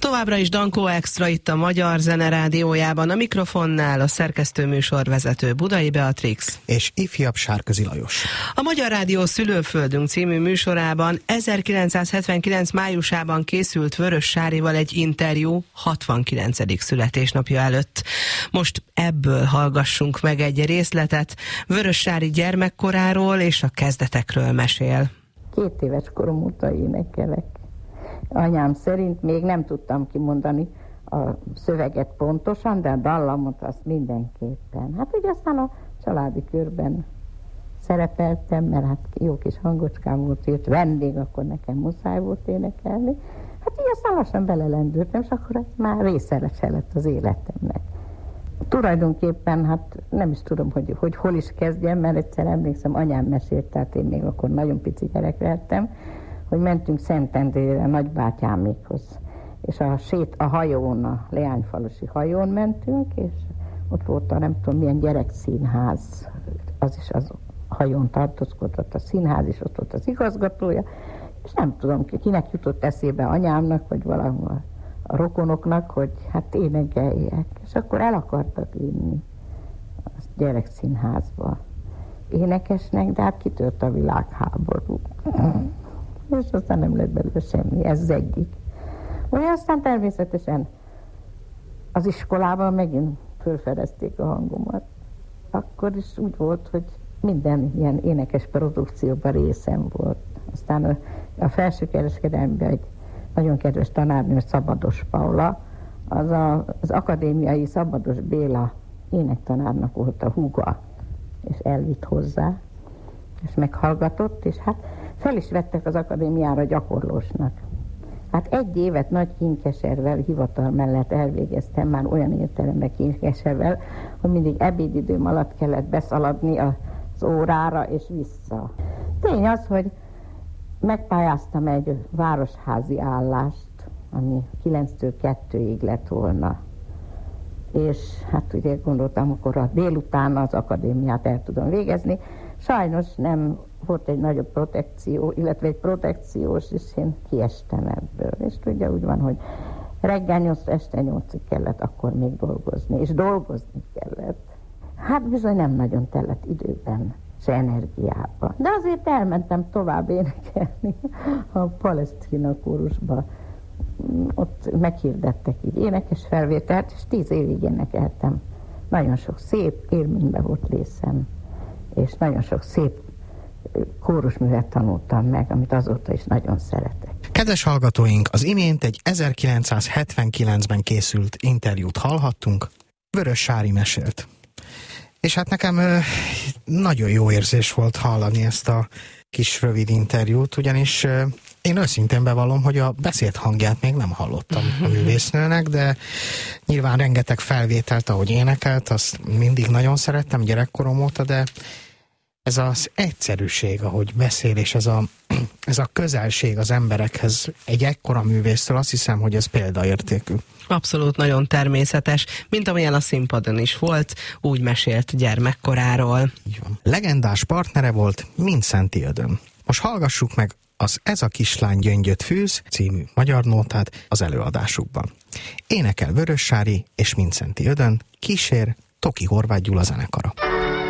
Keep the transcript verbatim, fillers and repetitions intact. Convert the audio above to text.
Továbbra is Dankó Extra itt a Magyar Zene Rádiójában, a mikrofonnál a szerkesztő műsorvezető Budai Beatrix és ifjabb Sárközi Lajos. A Magyar Rádió Szülőföldünk című műsorában ezerkilencszázhetvenkilenc májusában készült Vörös Sárival egy interjú hatvankilencedik születésnapja előtt. Most ebből hallgassunk meg egy részletet. Vörös Sári gyermekkoráról és a kezdetekről mesél. Két éves korom óta énekelek. Anyám szerint még nem tudtam kimondani a szöveget pontosan, de a dallamot azt mindenképpen. Hát ugye aztán a családi körben szerepeltem, mert hát jó kis hangocskám volt, jött vendég, akkor nekem muszáj volt énekelni. Hát így aztán lassan belelendültem, és akkor ez már része lett az életemnek. Tulajdonképpen hát nem is tudom, hogy, hogy hol is kezdjem, mert egyszer emlékszem, anyám mesélt, tehát én még akkor nagyon pici gyerek lettem, hogy mentünk Szentendrére, nagybátyámékhoz. És a sét a hajón, a Leányfalusi hajón mentünk, és ott volt a nem tudom milyen gyerekszínház, az is az hajón tartózkodott a színház, és ott volt az igazgatója, és nem tudom, kinek jutott eszébe, anyámnak, vagy valahol a rokonoknak, hogy hát énekeljek. És akkor el akartak vinni a gyerekszínházba énekesnek, de hát kitört a világháború. És aztán nem lett belőle semmi, ez az egyik. Vagy aztán természetesen az iskolában megint fölfedezték a hangomat. Akkor is úgy volt, hogy minden ilyen énekes produkcióban részem volt. Aztán a, a felsőkereskedelemben egy nagyon kedves tanárnő, Szabados Paula, az a, az akadémiai Szabados Béla énektanárnak volt a húga, és elvitt hozzá, és meghallgatott, és hát fel is vettek az akadémiára gyakorlósnak. Hát egy évet Nagy Kinkeservel, hivatal mellett elvégeztem, már olyan értelemben Kinkeservel, hogy mindig ebédidőm alatt kellett beszaladni az órára és vissza. Tény az, hogy megpályáztam egy városházi állást, ami kilenctől kettőig lett volna. És hát ugye gondoltam, akkor a délután az akadémiát el tudom végezni. Sajnos nem volt egy nagyobb protekció, illetve egy protekciós, és én kiestem ebből. És ugye úgy van, hogy reggel nyolc, este nyolcig kellett akkor még dolgozni, és dolgozni kellett. Hát bizony nem nagyon tellett időben, se energiában. De azért elmentem tovább énekelni a Palestrina kórusba. Ott meghirdettek így énekes felvételt, és tíz évig énekeltem. Nagyon sok szép élményben volt részem, és nagyon sok szép kórusművet tanultam meg, amit azóta is nagyon szeretek. Kedves hallgatóink, az imént egy ezerkilencszázhetvenkilencben készült interjút hallhattunk, Vörös Sári mesélt. És hát nekem nagyon jó érzés volt hallani ezt a kis rövid interjút, ugyanis én őszintén bevallom, hogy a beszélt hangját még nem hallottam a művésznőnek, de nyilván rengeteg felvételt, ahogy énekelt, azt mindig nagyon szerettem gyerekkorom óta, de ez az egyszerűség, ahogy beszél, és ez a, ez a közelség az emberekhez egy ekkora művésztől, azt hiszem, hogy ez példaértékű. Abszolút nagyon természetes, mint amilyen a színpadon is volt, úgy mesélt gyermekkoráról. Így van. Legendás partnere volt Mindszenty Ödön. Most hallgassuk meg az Ez a kislány gyöngyöt fűz című magyar nótát az előadásukban. Énekel Vörös Sári és Mindszenty Ödön, kísér Toki Horváth Gyula zenekara.